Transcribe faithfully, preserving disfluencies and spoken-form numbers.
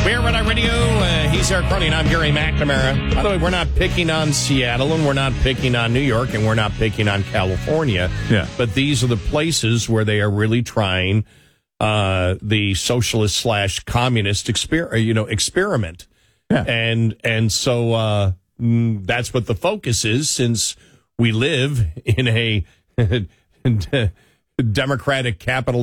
We're Red Eye Radio. Uh, he's Eric Running. I'm Gary McNamara. By the way, we're not picking on Seattle, and we're not picking on New York, and we're not picking on California. Yeah. But these are the places where they are really trying uh, the socialist slash communist exper- you know, experiment. Yeah. And and so uh, mm, that's what the focus is, since we live in a democratic capital.